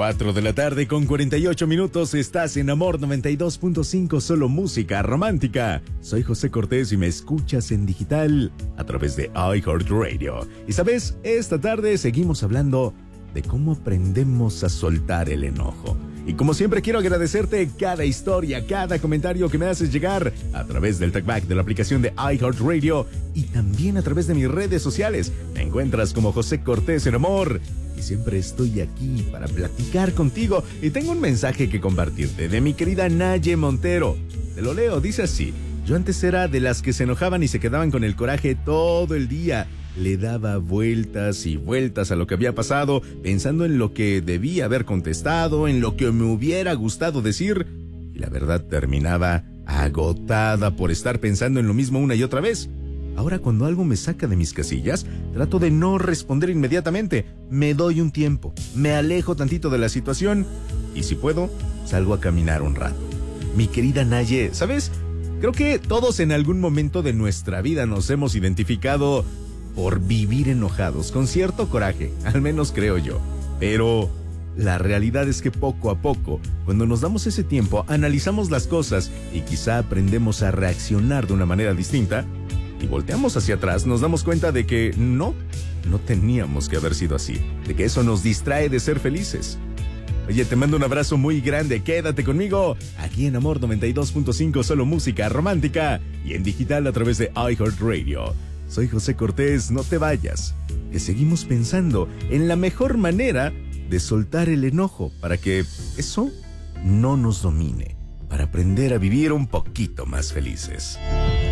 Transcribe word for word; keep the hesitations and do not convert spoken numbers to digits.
cuatro de la tarde con cuarenta y ocho minutos, estás en Amor noventa y dos punto cinco, solo música romántica. Soy José Cortés y me escuchas en digital a través de iHeartRadio. Y sabes, esta tarde seguimos hablando de cómo aprendemos a soltar el enojo. Y como siempre quiero agradecerte cada historia, cada comentario que me haces llegar a través del talkback de la aplicación de iHeartRadio y también a través de mis redes sociales. Me encuentras como José Cortés en Amor y siempre estoy aquí para platicar contigo. Y tengo un mensaje que compartirte de mi querida Naye Montero. Te lo leo, dice así: yo antes era de las que se enojaban y se quedaban con el coraje todo el día. Le daba vueltas y vueltas a lo que había pasado, pensando en lo que debía haber contestado, en lo que me hubiera gustado decir, y la verdad terminaba agotada por estar pensando en lo mismo una y otra vez. Ahora, cuando algo me saca de mis casillas, trato de no responder inmediatamente. Me doy un tiempo, me alejo tantito de la situación y, si puedo, salgo a caminar un rato. Mi querida Naye, ¿sabes? Creo que todos en algún momento de nuestra vida nos hemos identificado por vivir enojados, con cierto coraje, al menos creo yo. Pero la realidad es que poco a poco, cuando nos damos ese tiempo, analizamos las cosas y quizá aprendemos a reaccionar de una manera distinta, y volteamos hacia atrás, nos damos cuenta de que no, no teníamos que haber sido así, de que eso nos distrae de ser felices. Oye, te mando un abrazo muy grande, quédate conmigo, aquí en Amor noventa y dos punto cinco, solo música romántica, y en digital a través de iHeartRadio. Soy José Cortés, no te vayas, que seguimos pensando en la mejor manera de soltar el enojo para que eso no nos domine, para aprender a vivir un poquito más felices.